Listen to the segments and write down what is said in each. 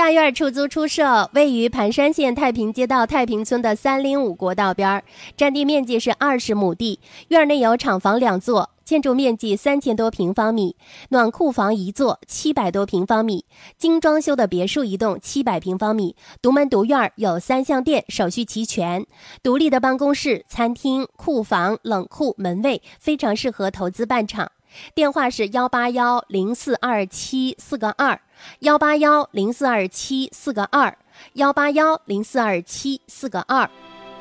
大院出租出售，位于盘山县太平街道太平村的305国道边，占地面积是20亩地，院内有厂房2座，建筑面积3000多平方米，暖库房1座700多平方米，精装修的别墅1栋700平方米，独门独院，有3项电，手续齐全，独立的办公室、餐厅、库房、冷库、门卫，非常适合投资办厂。电话是181042742，181042742，181042742。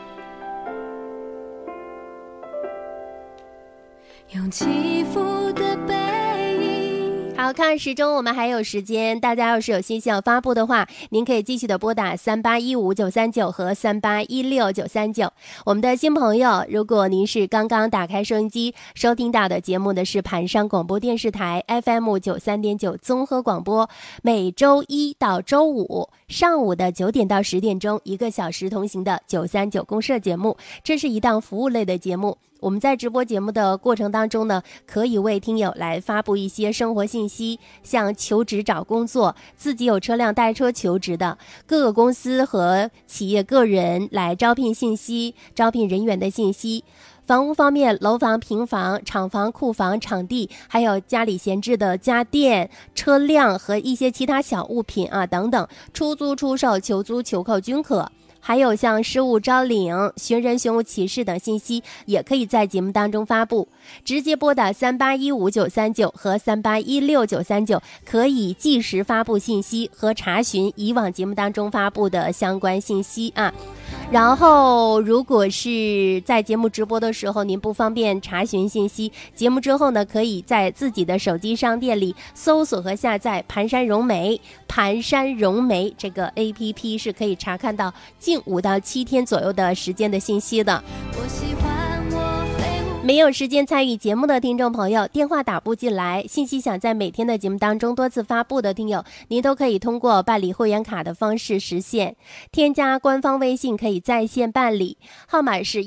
用起伏的背影。 好，看时钟，我们还有时间，大家要是有信息要发布的话，您可以继续的拨打3815-939和3816-939。我们的新朋友，如果您是刚刚打开收音机收听到的节目的是盘山广播电视台 FM93.9 综合广播，每周一到周五上午的9点到10点钟1个小时同行的939公社节目，这是一档服务类的节目。我们在直播节目的过程当中呢，可以为听友来发布一些生活信息，像求职找工作，自己有车辆代车求职的，各个公司和企业个人来招聘信息，招聘人员的信息。房屋方面，楼房、平房、厂房、库房、场地，还有家里闲置的家电、车辆和一些其他小物品啊等等，出租、出售、求租、求购均可。还有像失物招领、寻人寻物启事等信息，也可以在节目当中发布。直接拨打3815-939和3816-939，可以即时发布信息和查询以往节目当中发布的相关信息啊。然后如果是在节目直播的时候您不方便查询信息，节目之后呢，可以在自己的手机商店里搜索和下载盘山融媒这个 APP， 是可以查看到近5到7天左右的时间的信息的。 我喜欢没有时间参与节目的听众朋友，电话打不进来，信息想在每天的节目当中多次发布的听友，您都可以通过办理会员卡的方式实现。添加官方微信可以在线办理，号码是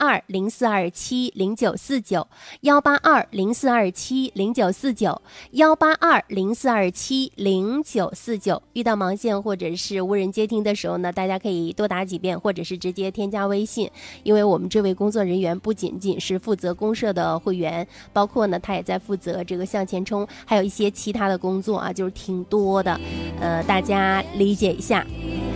18204270949，18204270949，18204270949。遇到忙线或者是无人接听的时候呢，大家可以多打几遍，或者是直接添加微信，因为我们这位工作人员不仅仅是负责公社的会员，包括呢他也在负责这个向前冲，还有一些其他的工作啊，就是挺多的，大家理解一下。